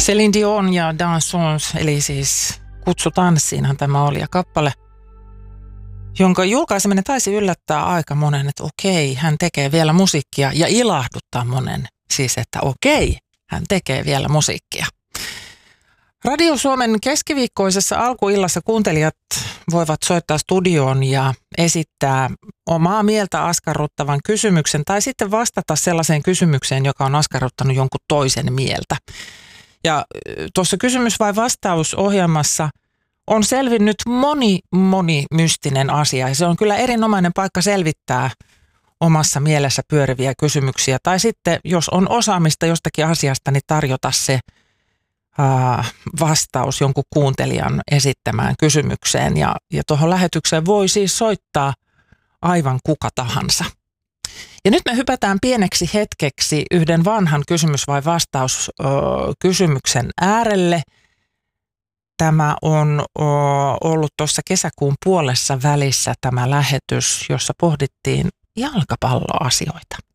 Céline Dion ja Dansons, eli siis Kutsu tanssiinhan tämä oli, ja kappale, jonka julkaiseminen taisi yllättää aika monen, että okei, hän tekee vielä musiikkia, ja ilahduttaa monen, siis että okei, hän tekee vielä musiikkia. Radio Suomen keskiviikkoisessa alkuillassa kuuntelijat voivat soittaa studioon ja esittää omaa mieltä askarruttavan kysymyksen tai sitten vastata sellaiseen kysymykseen, joka on askarruttanut jonkun toisen mieltä. Ja tuossa kysymys vai vastaus -ohjelmassa on selvinnyt moni mystinen asia, ja se on kyllä erinomainen paikka selvittää omassa mielessä pyöriviä kysymyksiä. Tai sitten, jos on osaamista jostakin asiasta, niin tarjota se vastaus jonkun kuuntelijan esittämään kysymykseen. Ja tuohon lähetykseen voi siis soittaa aivan kuka tahansa. Ja nyt me hypätään pieneksi hetkeksi yhden vanhan kysymys vai vastaus kysymyksen äärelle. Tämä on ollut tuossa kesäkuun puolessa välissä tämä lähetys, jossa pohdittiin jalkapalloasioita.